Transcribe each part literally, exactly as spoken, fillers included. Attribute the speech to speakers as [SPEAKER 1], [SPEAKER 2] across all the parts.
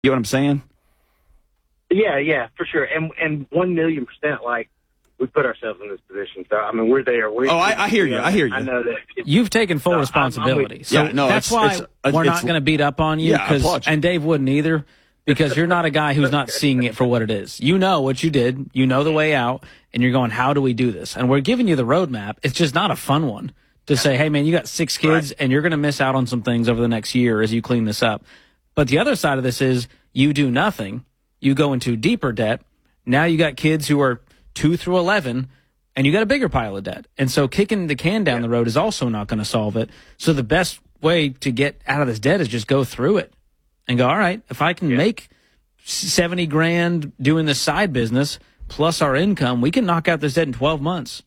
[SPEAKER 1] You know what I'm saying?
[SPEAKER 2] Yeah, yeah, for sure. And and one million percent, like, we put ourselves in this position. So, I mean, we're there. We're,
[SPEAKER 1] oh, I, I hear you. I hear you.
[SPEAKER 2] I know that.
[SPEAKER 3] You've taken full
[SPEAKER 2] so
[SPEAKER 3] responsibility.
[SPEAKER 2] I'm, I'm
[SPEAKER 3] so
[SPEAKER 1] yeah, no,
[SPEAKER 3] that's
[SPEAKER 1] it's,
[SPEAKER 3] why
[SPEAKER 1] it's, it's,
[SPEAKER 3] we're
[SPEAKER 1] it's,
[SPEAKER 3] not going to beat up on you.
[SPEAKER 1] Yeah, I applaud you.
[SPEAKER 3] And Dave wouldn't either, because you're not a guy who's not seeing it for what it is. You know what you did. You know the way out. And you're going, how do we do this? And we're giving you the roadmap. It's just not a fun one to say, hey, man, you got six kids, right, and you're going to miss out on some things over the next year as you clean this up. But the other side of this is you do nothing. You go into deeper debt. Now you got kids who are two through eleven, and you got a bigger pile of debt. And so kicking the can down the road is also not going to solve it. So the best way to get out of this debt is just go through it and go, all right, if I can yeah. make seventy grand doing this side business plus our income, we can knock out this debt in twelve months.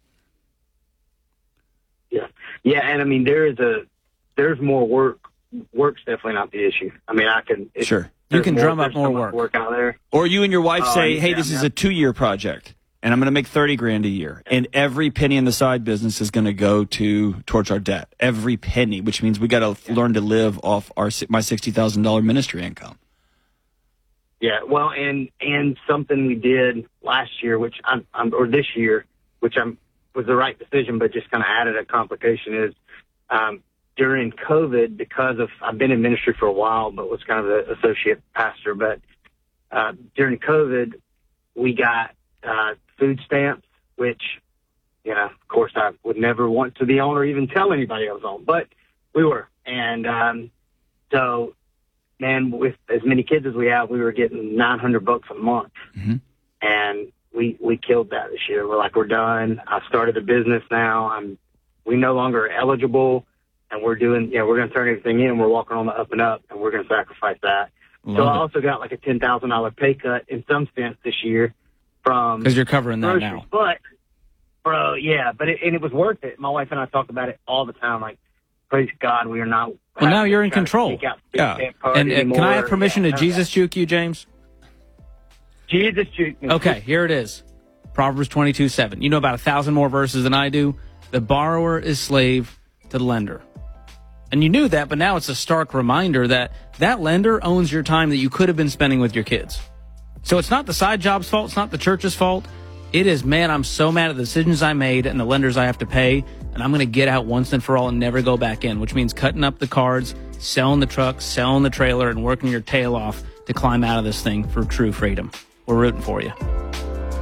[SPEAKER 2] Yeah. Yeah. And I mean, there is a, there's more work. Work's definitely not the issue. I mean, I can, it,
[SPEAKER 1] sure.
[SPEAKER 3] You can
[SPEAKER 2] more,
[SPEAKER 3] drum up more
[SPEAKER 2] so
[SPEAKER 3] work.
[SPEAKER 2] work out there.
[SPEAKER 1] Or you and your wife
[SPEAKER 2] uh,
[SPEAKER 1] say, hey,
[SPEAKER 2] yeah,
[SPEAKER 1] this
[SPEAKER 2] yeah.
[SPEAKER 1] is a two year project, and I'm going to make thirty grand a year. And every penny in the side business is going to go to towards our debt. Every penny, which means we got to yeah. learn to live off our my sixty thousand dollars ministry income.
[SPEAKER 2] Yeah, well, and and something we did last year, which I'm, I'm or this year, which I'm was the right decision, but just kind of added a complication is um, during COVID, because of I've been in ministry for a while, but was kind of the associate pastor. But uh, during COVID, we got uh, food stamps, which you know, of course, I would never want to be on or even tell anybody I was on, but we were, and um, so. Man, with as many kids as we have, we were getting nine hundred bucks a month.
[SPEAKER 1] Mm-hmm.
[SPEAKER 2] And we, we killed that this year. We're like, we're done. I started a business now. I'm, we no longer are eligible, and we're doing, yeah, we're going to turn everything in. We're walking on the up and up, and we're going to sacrifice that. Love so I also got like a ten thousand dollars pay cut in some sense this year from.
[SPEAKER 3] Because you're covering that
[SPEAKER 2] groceries.
[SPEAKER 3] now.
[SPEAKER 2] But, bro, yeah, but it, and it was worth it. My wife and I talk about it all the time. Like, praise God, we are not.
[SPEAKER 3] Well, now you're in control.
[SPEAKER 1] Yeah.
[SPEAKER 3] And, and can I have permission
[SPEAKER 2] yeah,
[SPEAKER 3] to Jesus juke you, James?
[SPEAKER 2] Jesus juke me.
[SPEAKER 3] Okay, here it is. Proverbs twenty-two seven. You know about a thousand more verses than I do. The borrower is slave to the lender. And you knew that, but now it's a stark reminder that that lender owns your time that you could have been spending with your kids. So it's not the side job's fault. It's not the church's fault. It is, man, I'm so mad at the decisions I made and the lenders I have to pay, and I'm going to get out once and for all and never go back in, which means cutting up the cards, selling the truck, selling the trailer, and working your tail off to climb out of this thing for true freedom. We're rooting for you.